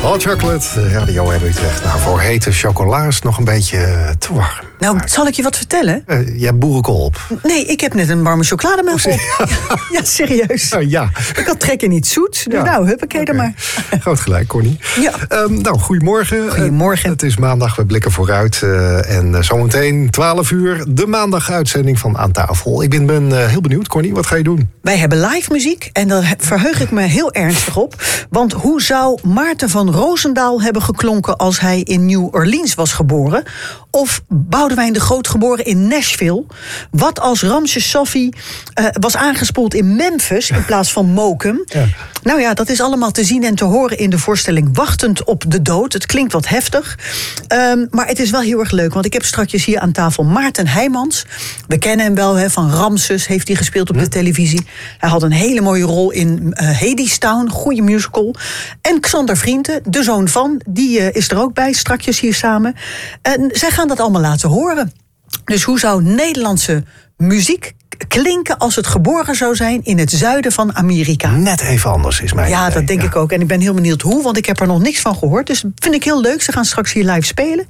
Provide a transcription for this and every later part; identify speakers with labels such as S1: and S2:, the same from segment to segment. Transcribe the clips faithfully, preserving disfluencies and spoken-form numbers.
S1: Hot chocolate, Radio M Utrecht. Nou, voor hete chocola is het nog een beetje te warm.
S2: Nou, maar zal ik je wat vertellen?
S1: Uh, je hebt boerenkool op.
S2: Nee, ik heb net een warme chocolademelk op. Ja, ja, serieus.
S1: Uh, ja.
S2: Ik had trek in iets zoets. Dus ja. Nou, huppakee okay. dan maar.
S1: Groot gelijk, Connie.
S2: Ja.
S1: Um, nou, goedemorgen.
S2: Goedemorgen.
S1: Uh, het is maandag, we blikken vooruit. Uh, en uh, zometeen twaalf uur, de maandaguitzending van Aan Tafel. Ik ben, ben uh, heel benieuwd, Connie, wat ga je doen?
S2: Wij hebben live muziek en daar verheug ik me heel ernstig op. Want hoe zou Maarten van Roosendaal hebben geklonken als hij in New Orleans was geboren? Of Boudewijn de Groot geboren in Nashville? Wat als Ramses Shaffi uh, was aangespoeld in Memphis in plaats van Mokum? Ja. Nou ja, dat is allemaal te zien en te horen in de voorstelling Wachtend op de Dood. Het klinkt wat heftig, um, maar het is wel heel erg leuk. Want ik heb straks hier aan tafel Maarten Heijmans. We kennen hem wel, he, van Ramses heeft hij gespeeld op hm. de televisie. Hij had een hele mooie rol in uh, Hadestown, goede musical. En Xander Vrienden, de zoon van, die uh, is er ook bij, strakjes hier samen. En zij gaan dat allemaal laten horen. Dus hoe zou Nederlandse muziek klinken als het geboren zou zijn in het zuiden van Amerika?
S1: Net even anders is mijn
S2: Ja,
S1: idee.
S2: dat denk ja. ik ook. En ik ben heel benieuwd hoe, want ik heb er nog niks van gehoord. Dus dat vind ik heel leuk. Ze gaan straks hier live spelen.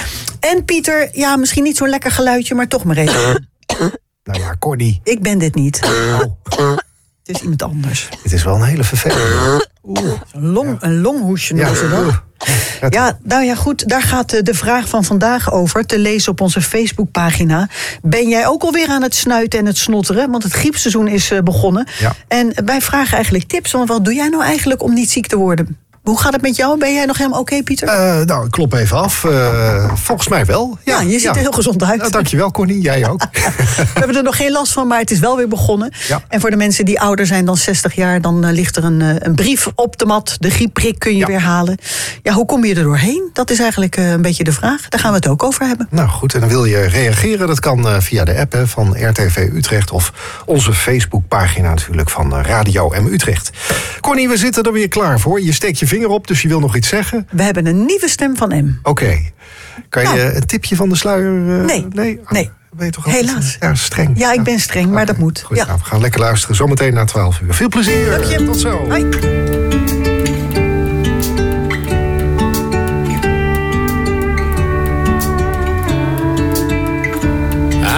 S2: En Pieter, ja, misschien niet zo'n lekker geluidje, maar toch maar even.
S1: Nou ja, Corny.
S2: Ik ben dit niet. Oh. Het is iemand anders.
S1: Het is wel een hele vervelende.
S2: Oeh, een, long, ja. een longhoesje noemen ze dat.
S1: Ja,
S2: ja, nou ja, goed, daar gaat de vraag van vandaag over, te lezen op onze Facebookpagina. Ben jij ook alweer aan het snuiten en het snotteren? Want het griepseizoen is begonnen. Ja. En wij vragen eigenlijk tips, want wat doe jij nou eigenlijk om niet ziek te worden? Hoe gaat het met jou? Ben jij nog helemaal oké, okay, Pieter?
S1: Uh, nou, ik klop even af. Uh, volgens mij wel.
S2: Ja, ja je ziet ja. er heel gezond uit.
S1: Nou, dankjewel, Connie. Jij ook.
S2: We hebben er nog geen last van, maar het is wel weer begonnen. Ja. En voor de mensen die ouder zijn dan zestig jaar... dan uh, ligt er een, uh, een brief op de mat. De griepprik kun je ja. weer halen. Ja, hoe kom je er doorheen? Dat is eigenlijk uh, een beetje de vraag. Daar gaan we het ook over hebben.
S1: Nou goed, en dan wil je reageren. Dat kan uh, via de app hè, van R T V Utrecht... of onze Facebookpagina natuurlijk van uh, Radio M Utrecht. Connie, we zitten er weer klaar voor. Je steekt je vinger op, dus je wil nog iets zeggen?
S2: We hebben een nieuwe stem van M.
S1: Oké. Okay. Kan je nou. een tipje van de sluier? Uh,
S2: nee.
S1: Nee? Oh,
S2: nee.
S1: Ben je toch
S2: helaas.
S1: Ja, streng.
S2: Ja, ik ben streng, maar dat moet.
S1: Goed,
S2: ja.
S1: nou, we gaan lekker luisteren. Zometeen na twaalf uur. Veel plezier.
S2: Dank je.
S1: Tot zo.
S2: Hoi.